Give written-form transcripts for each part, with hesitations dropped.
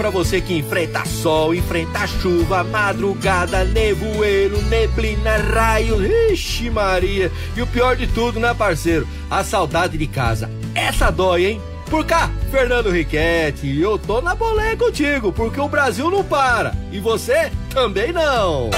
Pra você que enfrenta sol, enfrenta chuva, madrugada, nevoeiro, neblina, raio, ixi Maria. E o pior de tudo, né, parceiro? A saudade de casa. Essa dói, hein? Por cá, Fernando Riquetti, eu tô na boleia contigo, porque o Brasil não para. E você também não.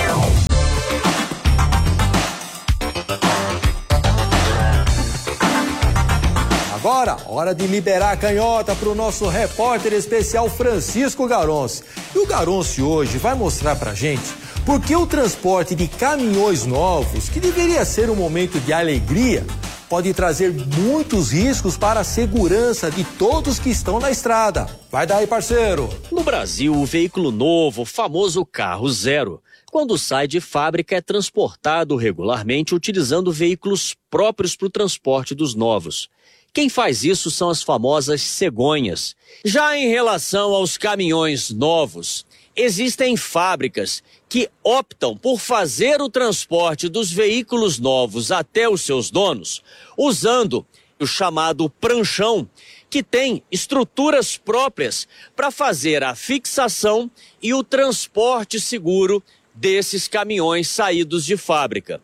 Agora, hora de liberar a canhota para o nosso repórter especial Francisco Garonce. E o Garonce hoje vai mostrar pra gente por que o transporte de caminhões novos, que deveria ser um momento de alegria, pode trazer muitos riscos para a segurança de todos que estão na estrada. Vai daí, parceiro! No Brasil, o veículo novo, o famoso carro zero, quando sai de fábrica é transportado regularmente utilizando veículos próprios para o transporte dos novos. Quem faz isso são as famosas cegonhas. Já em relação aos caminhões novos, existem fábricas que optam por fazer o transporte dos veículos novos até os seus donos, usando o chamado pranchão, que tem estruturas próprias para fazer a fixação e o transporte seguro desses caminhões saídos de fábrica.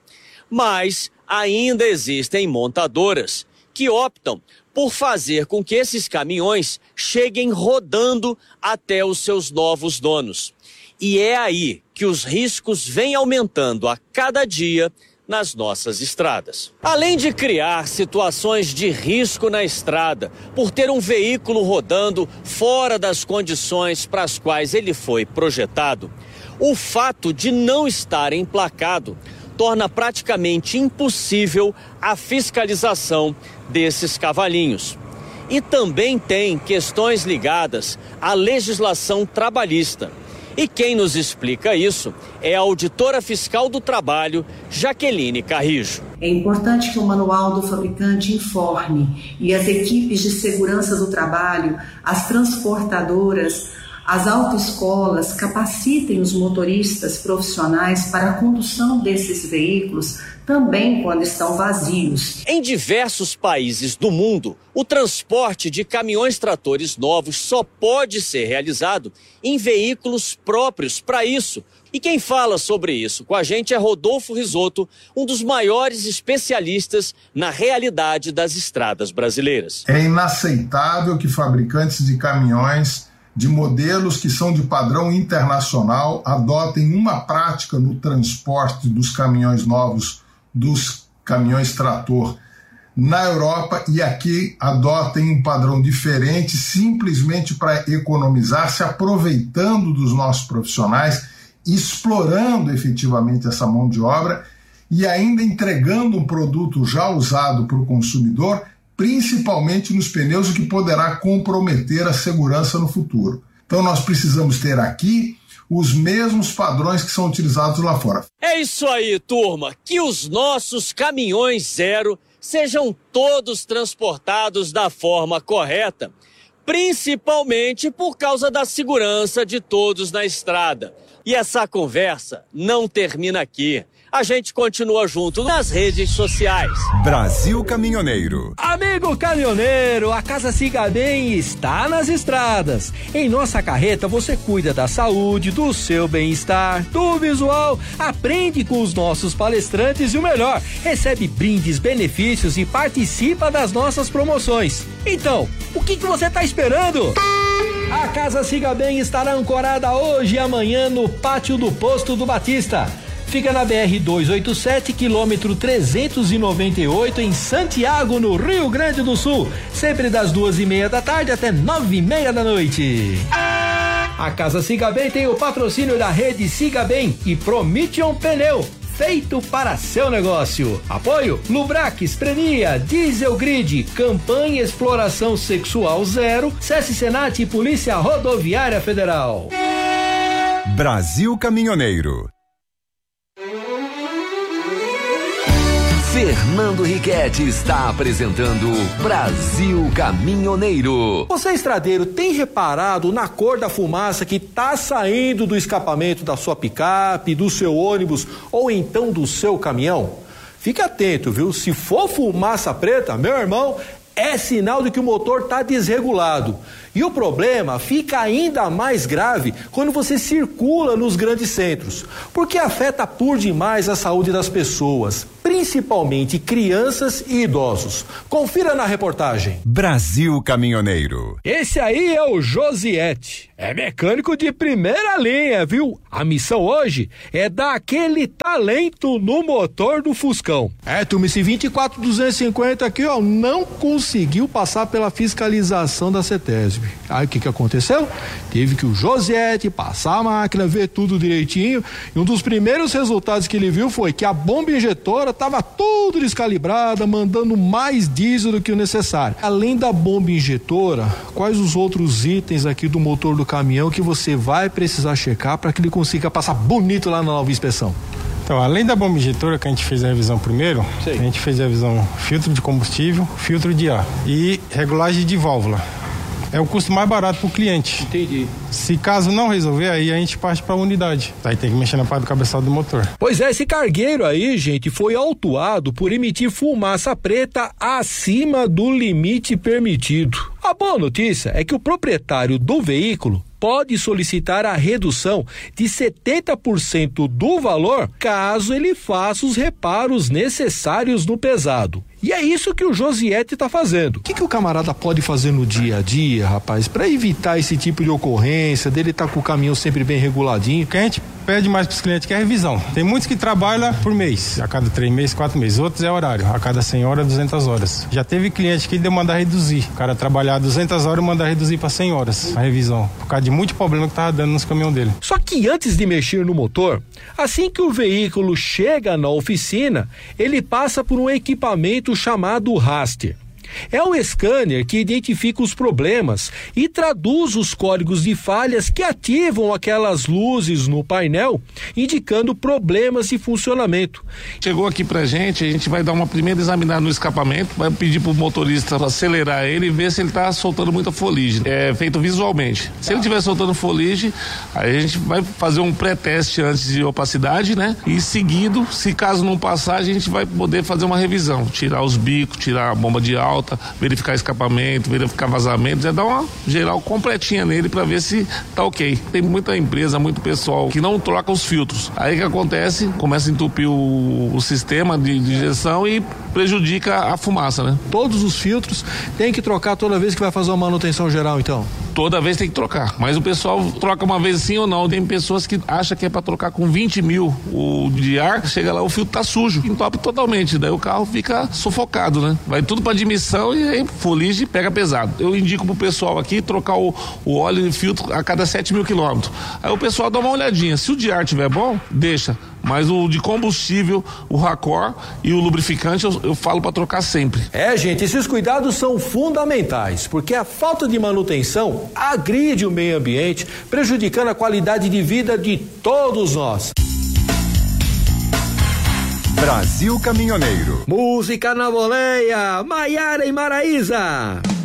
Mas ainda existem montadoras que optam por fazer com que esses caminhões cheguem rodando até os seus novos donos. E é aí que os riscos vêm aumentando a cada dia nas nossas estradas. Além de criar situações de risco na estrada, por ter um veículo rodando fora das condições para as quais ele foi projetado, o fato de não estar emplacado torna praticamente impossível a fiscalização desses cavalinhos. E também tem questões ligadas à legislação trabalhista. E quem nos explica isso é a auditora fiscal do trabalho, Jaqueline Carrijo. É importante que o manual do fabricante informe e as equipes de segurança do trabalho, as transportadoras, as autoescolas capacitem os motoristas profissionais para a condução desses veículos também quando estão vazios. Em diversos países do mundo, o transporte de caminhões-tratores novos só pode ser realizado em veículos próprios para isso. E quem fala sobre isso com a gente é Rodolfo Risotto, um dos maiores especialistas na realidade das estradas brasileiras. É inaceitável que fabricantes de caminhões de modelos que são de padrão internacional adotem uma prática no transporte dos caminhões novos, dos caminhões trator na Europa, e aqui adotem um padrão diferente simplesmente para economizar, se aproveitando dos nossos profissionais, explorando efetivamente essa mão de obra e ainda entregando um produto já usado para o consumidor, principalmente nos pneus, o que poderá comprometer a segurança no futuro. Então nós precisamos ter aqui os mesmos padrões que são utilizados lá fora. É isso aí, turma, que os nossos caminhões zero sejam todos transportados da forma correta, principalmente por causa da segurança de todos na estrada. E essa conversa não termina aqui. A gente continua junto nas redes sociais. Brasil Caminhoneiro. Amigo caminhoneiro, a Casa Siga Bem está nas estradas. Em nossa carreta você cuida da saúde, do seu bem-estar, do visual, aprende com os nossos palestrantes e o melhor, recebe brindes, benefícios e participa das nossas promoções. Então, o que você está esperando? A Casa Siga Bem estará ancorada hoje e amanhã no pátio do Posto do Batista. Fica na BR-287, quilômetro 398, em Santiago, no Rio Grande do Sul. Sempre das 2:30 da tarde até 9:30 da noite. A Casa Siga Bem tem o patrocínio da rede Siga Bem e Promission Pneu, feito para seu negócio. Apoio Lubrax, Prenia, Diesel Grid, Campanha Exploração Sexual Zero, SESC Senat e Polícia Rodoviária Federal. Brasil Caminhoneiro. Fernando Riquetti está apresentando Brasil Caminhoneiro. Você, estradeiro, tem reparado na cor da fumaça que tá saindo do escapamento da sua picape, do seu ônibus ou então do seu caminhão? Fique atento, viu? Se for fumaça preta, meu irmão, é sinal de que o motor está desregulado. E o problema fica ainda mais grave quando você circula nos grandes centros, porque afeta por demais a saúde das pessoas, principalmente crianças e idosos. Confira na reportagem. Brasil Caminhoneiro. Esse aí é o Josiete. É mecânico de primeira linha, viu? A missão hoje é dar aquele talento no motor do Fuscão. Turma, esse 24250 aqui, ó, não conseguiu passar pela fiscalização da CETESB. Aí o que aconteceu? Teve que o Josiete passar a máquina, ver tudo direitinho, e um dos primeiros resultados que ele viu foi que a bomba injetora estava tudo descalibrada, mandando mais diesel do que o necessário. Além da bomba injetora, quais os outros itens aqui do motor do caminhão que você vai precisar checar para que ele consiga passar bonito lá na nova inspeção? Então, além da bomba injetora que a gente fez a revisão primeiro, a gente fez a revisão filtro de combustível, filtro de ar e regulagem de válvula. É o custo mais barato para o cliente. Entendi. Se caso não resolver, aí a gente parte para a unidade. Aí tem que mexer na parte do cabeçalho do motor. Pois é, esse cargueiro aí, gente, foi autuado por emitir fumaça preta acima do limite permitido. A boa notícia é que o proprietário do veículo pode solicitar a redução de 70% do valor caso ele faça os reparos necessários no pesado. E é isso que o Josiete está fazendo. O que o camarada pode fazer no dia a dia, rapaz, para evitar esse tipo de ocorrência, dele estar com o caminhão sempre bem reguladinho? O que a gente pede mais para os clientes que é a revisão. Tem muitos que trabalham por mês, a cada 3 meses, 4 meses. Outros é horário, a cada 100 horas, 200 horas. Já teve cliente que deu mandar reduzir. O cara trabalhar 200 horas e mandar reduzir para 100 horas a revisão, por causa de muito problema que tava dando nos caminhões dele. Só que antes de mexer no motor, assim que o veículo chega na oficina, ele passa por um equipamento chamado raster. É um scanner que identifica os problemas e traduz os códigos de falhas que ativam aquelas luzes no painel, indicando problemas de funcionamento. Chegou aqui pra gente, a gente vai dar uma primeira examinada no escapamento, vai pedir pro motorista acelerar ele e ver se ele tá soltando muita fuligem. É feito visualmente. Se ele estiver soltando fuligem, aí a gente vai fazer um pré-teste antes de opacidade, né? E seguido, se caso não passar, a gente vai poder fazer uma revisão, tirar os bicos, tirar a bomba de alta, verificar escapamento, verificar vazamentos, dar uma geral completinha nele para ver se tá ok. Tem muita empresa, muito pessoal que não troca os filtros. Aí o que acontece? Começa a entupir o sistema de injeção e prejudica a fumaça, né? Todos os filtros tem que trocar toda vez que vai fazer uma manutenção geral, então? Toda vez tem que trocar, mas o pessoal troca uma vez sim ou não. Tem pessoas que acham que é para trocar com 20 mil o de ar, chega lá o filtro tá sujo, entope totalmente, daí o carro fica sufocado, né? Vai tudo para admissão e aí fuligem pega pesado. Eu indico pro pessoal aqui trocar o óleo e filtro a cada 7 mil quilômetros. Aí o pessoal dá uma olhadinha, se o de ar tiver bom, deixa. Mas o de combustível, o Racor e o lubrificante eu falo para trocar sempre. Gente, esses cuidados são fundamentais, porque a falta de manutenção agride o meio ambiente, prejudicando a qualidade de vida de todos nós. Brasil Caminhoneiro. Música na boleia, Maiara e Maraísa.